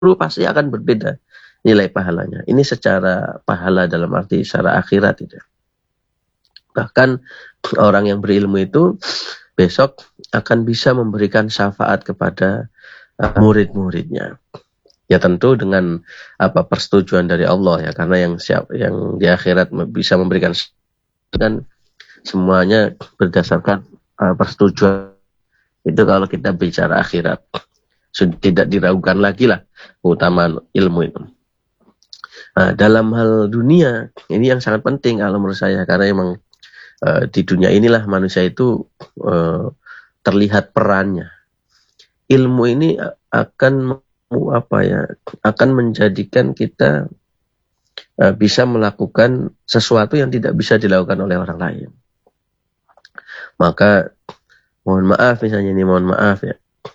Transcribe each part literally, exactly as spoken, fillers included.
guru pasti akan berbeda nilai pahalanya. Ini secara pahala dalam arti secara akhirat itu. Bahkan orang yang berilmu itu besok akan bisa memberikan syafaat kepada uh, murid-muridnya. Ya tentu dengan apa persetujuan dari Allah ya, karena yang siap yang di akhirat bisa memberikan kan semuanya berdasarkan uh, persetujuan. Itu kalau kita bicara akhirat, sudah tidak diragukan lagi lah keutamaan ilmu itu. Nah, dalam hal dunia ini yang sangat penting kalau menurut saya, karena memang uh, di dunia inilah manusia itu uh, terlihat perannya. Ilmu ini akan apa ya akan menjadikan kita uh, bisa melakukan sesuatu yang tidak bisa dilakukan oleh orang lain. Maka mohon maaf misalnya ini mohon maaf ya,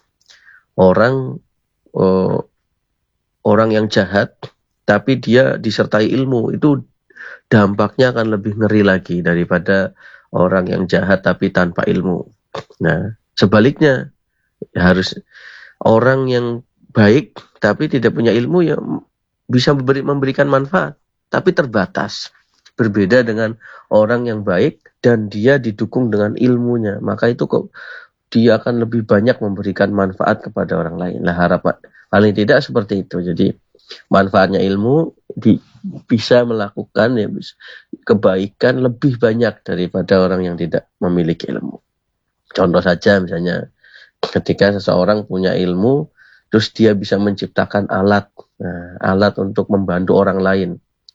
orang uh, orang yang jahat tapi dia disertai ilmu itu dampaknya akan lebih ngeri lagi daripada orang yang jahat tapi tanpa ilmu. Nah sebaliknya harus orang yang baik tapi tidak punya ilmu ya bisa memberi, memberikan manfaat tapi terbatas. Berbeda dengan orang yang baik dan dia didukung dengan ilmunya, maka itu kok dia akan lebih banyak memberikan manfaat kepada orang lain. Nah harapan paling tidak seperti itu. Jadi manfaatnya ilmu di, bisa melakukan ya kebaikan lebih banyak daripada orang yang tidak memiliki ilmu. Contoh saja misalnya ketika seseorang punya ilmu terus dia bisa menciptakan alat, nah, alat untuk membantu orang lain.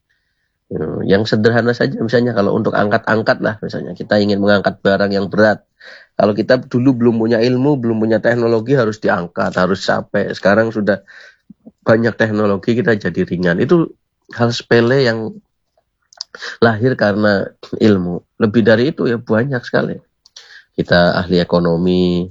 Yang sederhana saja, misalnya kalau untuk angkat-angkat lah, misalnya kita ingin mengangkat barang yang berat. Kalau kita dulu belum punya ilmu, belum punya teknologi harus diangkat, harus capek. Sekarang sudah banyak teknologi, kita jadi ringan. Itu hal sepele yang lahir karena ilmu. Lebih dari itu ya banyak sekali. Kita ahli ekonomi,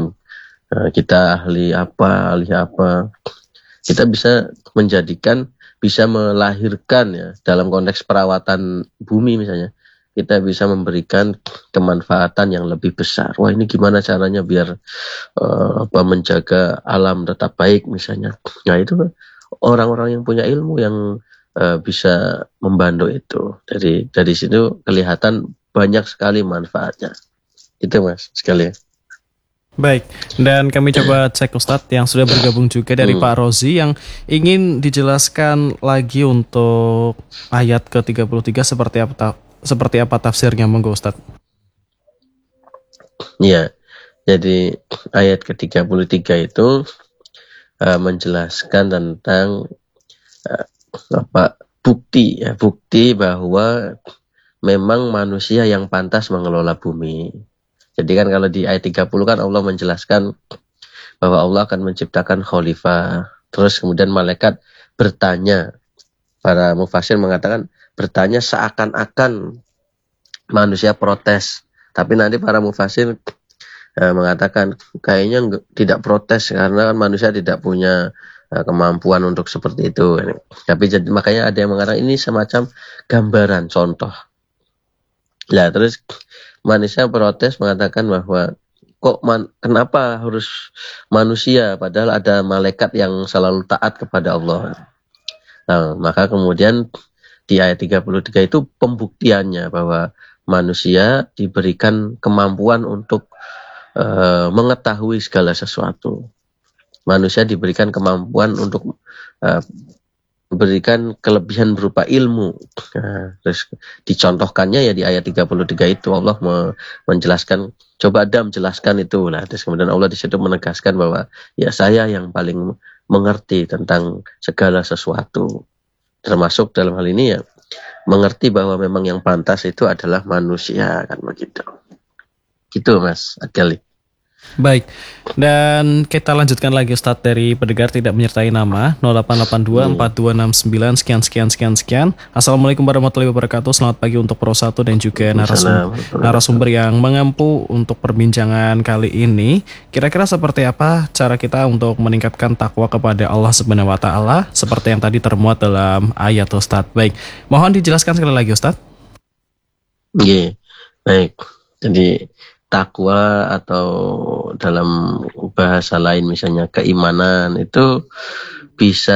kita ahli apa, ahli apa, kita bisa menjadikan, bisa melahirkan ya dalam konteks perawatan bumi misalnya, kita bisa memberikan kemanfaatan yang lebih besar. Wah ini gimana caranya biar uh, apa menjaga alam tetap baik misalnya. Nah itu orang-orang yang punya ilmu yang uh, bisa membantu itu. Dari dari situ kelihatan banyak sekali manfaatnya. Itu mas sekalian. Baik, dan kami coba cek Ustadz yang sudah bergabung juga dari hmm. Pak Rozi yang ingin dijelaskan lagi untuk ayat ke tiga puluh tiga seperti apa seperti apa tafsirnya, monggo Ustadz. Ya, jadi ayat ke tiga puluh tiga itu uh, menjelaskan tentang uh, apa bukti ya, bukti bahwa memang manusia yang pantas mengelola bumi. Jadi kan kalau di ayat tiga puluh kan Allah menjelaskan bahwa Allah akan menciptakan khalifah. Terus kemudian malaikat bertanya. Para mufasir mengatakan bertanya seakan-akan manusia protes. Tapi nanti para mufasir eh, mengatakan kayaknya enggak, tidak protes karena kan manusia tidak punya eh, kemampuan untuk seperti itu. Tapi jadi makanya ada yang mengatakan ini semacam gambaran contoh. Nah terus manusia protes mengatakan bahwa kok man, kenapa harus manusia padahal ada malaikat yang selalu taat kepada Allah. Nah, maka kemudian di ayat tiga puluh tiga itu pembuktiannya bahwa manusia diberikan kemampuan untuk uh, mengetahui segala sesuatu. Manusia diberikan kemampuan untuk uh, memberikan kelebihan berupa ilmu. Nah, terus dicontohkannya ya di ayat tiga puluh tiga itu Allah me- menjelaskan, coba Adam jelaskan itu lah. Terus kemudian Allah di situ menegaskan bahwa ya saya yang paling mengerti tentang segala sesuatu. Termasuk dalam hal ini ya mengerti bahwa memang yang pantas itu adalah manusia kan begitu. Gitu Mas Akeli. Baik, dan kita lanjutkan lagi Ustadz dari pendengar tidak menyertai nama nol delapan delapan dua empat dua enam sembilan sekian sekian sekian sekian. Assalamualaikum warahmatullahi wabarakatuh. Selamat pagi untuk Pro satu dan juga narasum, narasumber yang mengampu untuk perbincangan kali ini. Kira-kira seperti apa cara kita untuk meningkatkan takwa kepada Allah Subhanahu wa taala seperti yang tadi termuat dalam ayat Ustadz. Baik, mohon dijelaskan sekali lagi Ustadz. Iya, baik. Jadi takwa atau dalam bahasa lain misalnya keimanan itu bisa